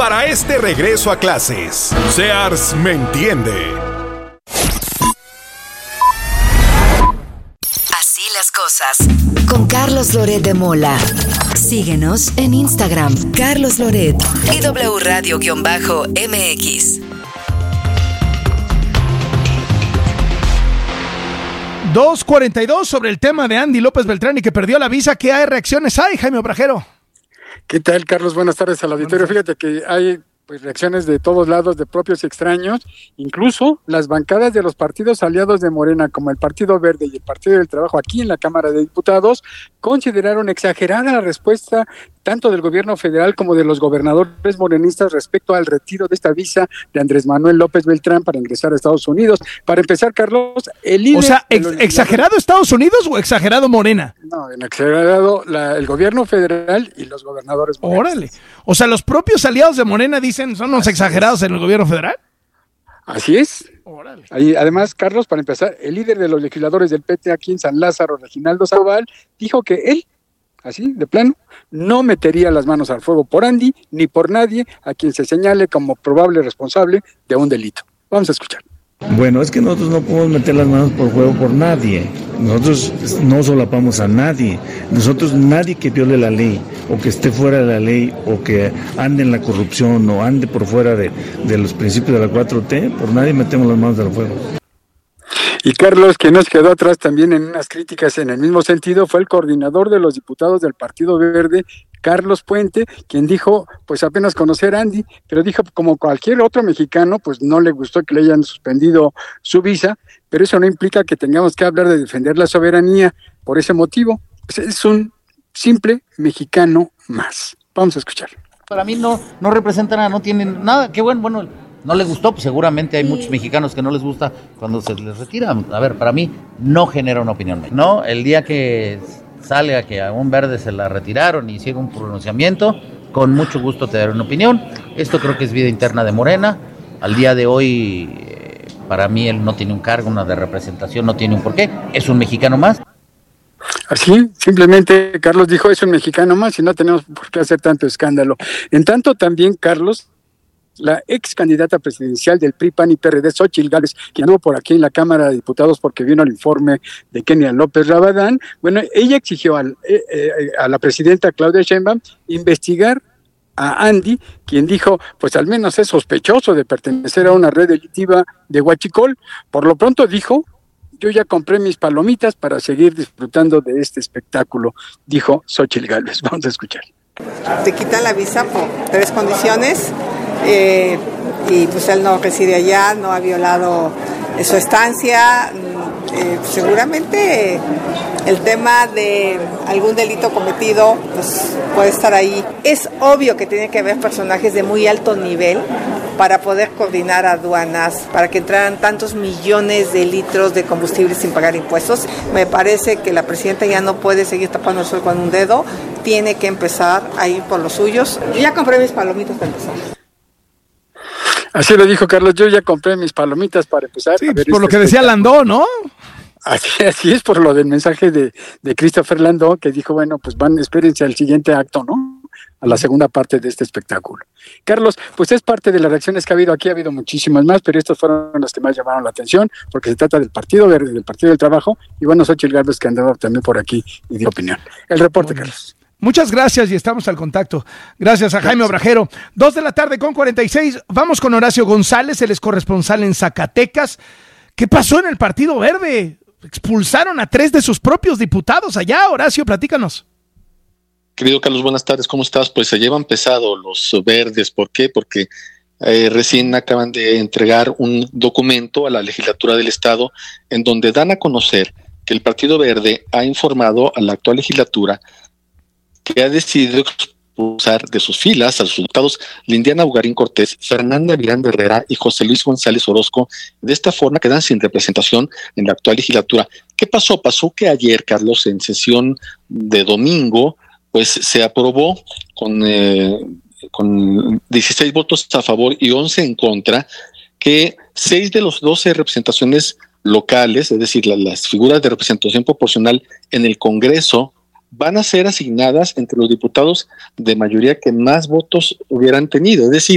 para este regreso a clases. Sears me entiende. Así las cosas. Con Carlos Loret de Mola. Síguenos en Instagram, Carlos Loret y W Radio-MX. 2:42 sobre el tema de Andy López Beltrán y que perdió la visa. ¿Qué hay reacciones hay, Jaime Obrajero? ¿Qué tal, Carlos? Buenas tardes al auditorio. Fíjate que hay reacciones de todos lados, de propios y extraños. Incluso las bancadas de los partidos aliados de Morena, como el Partido Verde y el Partido del Trabajo aquí en la Cámara de Diputados, consideraron exagerada la respuesta tanto del gobierno federal como de los gobernadores morenistas respecto al retiro de esta visa de Andrés Manuel López Beltrán para ingresar a Estados Unidos. Para empezar, Carlos, el líder... O sea, ¿exagerado Estados Unidos o exagerado Morena? No, en exagerado el gobierno federal y los gobernadores morenistas. Órale. O sea, los propios aliados de Morena dicen, ¿son los exagerados en el gobierno federal? Así es. Órale. Ahí, además, Carlos, para empezar, el líder de los legisladores del PT aquí en San Lázaro, Reginaldo Sandoval, dijo que él, así, de plano, no metería las manos al fuego por Andy ni por nadie a quien se señale como probable responsable de un delito. Vamos a escuchar. Bueno, es que nosotros no podemos meter las manos por fuego por nadie. Nosotros no solapamos a nadie. Nosotros, nadie que viole la ley o que esté fuera de la ley o que ande en la corrupción o ande por fuera de los principios de la 4T, por nadie metemos las manos al fuego. Y Carlos, que nos quedó atrás también en unas críticas en el mismo sentido, fue el coordinador de los diputados del Partido Verde, Carlos Puente, quien dijo, pues apenas conocer a Andy, pero dijo, como cualquier otro mexicano, pues no le gustó que le hayan suspendido su visa, pero eso no implica que tengamos que hablar de defender la soberanía por ese motivo. Pues es un simple mexicano más. Vamos a escuchar. Para mí no representa nada, no tienen nada, qué bueno, no le gustó, pues seguramente hay muchos mexicanos que no les gusta cuando se les retira. A ver, para mí no genera una opinión. No, el día que salga que a un verde se la retiraron y hicieron un pronunciamiento, con mucho gusto te daré una opinión. Esto creo que es vida interna de Morena. Al día de hoy, para mí él no tiene un cargo, una de representación, no tiene un porqué. Es un mexicano más. Así, simplemente Carlos dijo, es un mexicano más y no tenemos por qué hacer tanto escándalo. En tanto también, Carlos, la ex candidata presidencial del PRI, PAN y PRD, Xóchitl Gálvez, que anduvo por aquí en la Cámara de Diputados porque vino el informe de Kenia López Rabadán, bueno, ella exigió a la presidenta Claudia Sheinbaum investigar a Andy, quien dijo, pues al menos es sospechoso de pertenecer a una red delictiva de huachicol. Por lo pronto dijo, yo ya compré mis palomitas para seguir disfrutando de este espectáculo, dijo Xóchitl Gálvez. Vamos a escuchar. Te quitan la visa por 3 condiciones. Y pues él no reside allá, no ha violado su estancia, seguramente el tema de algún delito cometido pues puede estar ahí. Es obvio que tiene que haber personajes de muy alto nivel para poder coordinar aduanas, para que entraran tantos millones de litros de combustible sin pagar impuestos. Me parece que la presidenta ya no puede seguir tapando el sol con un dedo, tiene que empezar a ir por los suyos. Yo ya compré mis palomitas para empezar. Así lo dijo Carlos, yo ya compré mis palomitas para empezar. Sí, a ver por lo que decía Landó, ¿no? Así es, por lo del mensaje de Christopher Landó, que dijo, bueno, pues espérense al siguiente acto, ¿no? A la segunda parte de este espectáculo. Carlos, pues es parte de las reacciones que ha habido aquí, ha habido muchísimas más, pero estas fueron las que más llamaron la atención, porque se trata del Partido Verde, del Partido del Trabajo, y bueno, Xóchitl Gálvez, que andaba también por aquí y dio opinión. El reporte, Carlos. Muchas gracias y estamos al contacto. Gracias a Jaime Obrajero. 2:46 Vamos con Horacio González, él es corresponsal en Zacatecas. ¿Qué pasó en el Partido Verde? Expulsaron a 3 de sus propios diputados allá. Horacio, platícanos. Querido Carlos, buenas tardes, ¿cómo estás? Pues se llevan pesado los verdes. ¿Por qué? Porque recién acaban de entregar un documento a la legislatura del Estado en donde dan a conocer que el Partido Verde ha informado a la actual legislatura que ha decidido expulsar de sus filas a sus diputados Lindiana Ugarín Cortés, Fernanda Miranda Herrera y José Luis González Orozco. De esta forma quedan sin representación en la actual legislatura. ¿Qué pasó? Pasó que ayer, Carlos, en sesión de domingo, pues se aprobó con 16 votos a favor y 11 en contra, que 6 de los 12 representaciones locales, es decir, las figuras de representación proporcional en el Congreso, van a ser asignadas entre los diputados de mayoría que más votos hubieran tenido. Es decir,